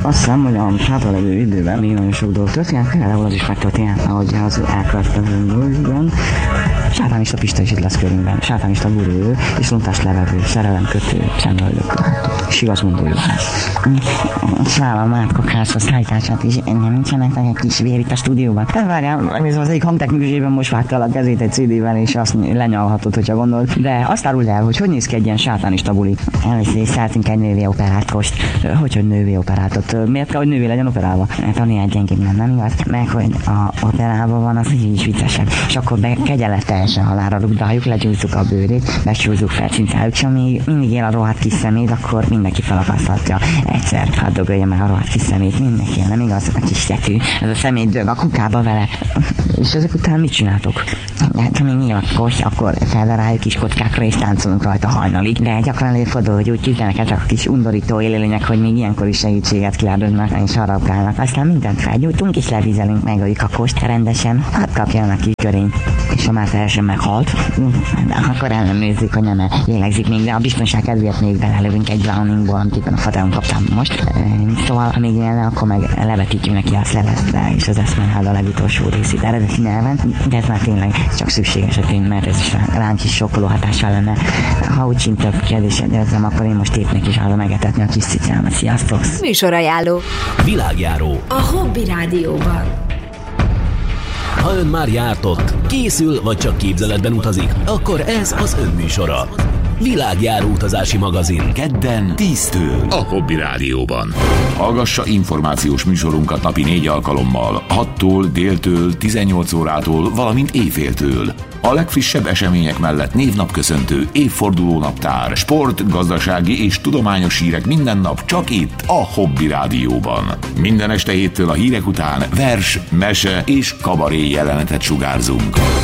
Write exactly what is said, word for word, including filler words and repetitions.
Azt hiszem, hogy a hátralevő időben még nagyon sok dolog történt, például az is megtörtént, ahogy az elkövetett az önből, sátánista Pista is itt lesz körünkben, sátánista gurú, és lontást levevő, szerelemkötő, szemlőlök, sigazmondó Juhász. Sváva Mátkok házhoz szállítását is, engem nincsenek egy kis vér itt a stúdióban. Tehát várjál, megnézem, az egyik hangtechnikusében most vágta a kezét egy cé dé-vel, és azt lenyalhatod, hogyha gondolod. De azt áruld el, hogy hogy néz ki egy ilyen sátánista buli. Először is szálltunk egy nővé operátost. Hogy, hogy nővé operátot? Miért kell, hogy nővé legyen operálva? Hát annyi egy gyengébb nem, nem igaz? Meg, hogy a operálva van, az így is viccesebb. És akkor be kegyelet teljesen halálra rugdaljuk, legyúzzuk a bőrét, besúzzuk fel, cincáljuk, és amíg mindig él a rohadt kis szemét, akkor mindenki felakaszthatja. Egyszer, hát dögölje meg a rohadt kis szemét, mindenki, nem igaz? A kis tetű, ez a szemét dög a kukába vele. És ezek után mit csináltok? Hát, ha még nyilatkos, akkor feldaráljuk kis kockákra és táncolunk rajta hajnalig. De gyakran előfordul, hogy úgy küzdenek ezek a kis undorító élőlények, hogy még ilyenkor is segítséget kiáldoznak és harapkálnak. Aztán mindent felgyújtunk és levízelünk, megöljük a kost rendesen, hát kapjon a kis körényt. És ha már teljesen meghalt, de akkor ellenőrizzük, hogy nem lélegzik még, de a biztonság kedvéért még belelövünk egy Browningból, amit éppen a fateron kaptam most. Szóval, ha még ilyen, akkor meg levetítjük neki a szeletre, és az eszmenhád a legutolsó részét eredeti nyelven, de ez már tényleg csak szükség esetén, mert ez is ránk is sokkoló hatással lenne. Ha úgy sincs több kérdésed érzem, akkor én most tépnek is állom megetetni a kis cicámat. Sziasztok! Műsorajánló. Világjáró. A Hobby Rádióban. Ha ön már járt ott, készül vagy csak képzeletben utazik, akkor ez az ön műsora. Világjáró utazási magazin. Kedden tíztől a Hobby Rádióban. Hallgassa információs műsorunkat napi négy alkalommal, hattól, déltől, tizennyolc órától, valamint éjféltől. A legfrissebb események mellett névnapköszöntő, évfordulónaptár, sport, gazdasági és tudományos hírek minden nap csak itt a Hobby Rádióban. Minden este héttől a hírek után vers, mese és kabaré jelenetet sugárzunk.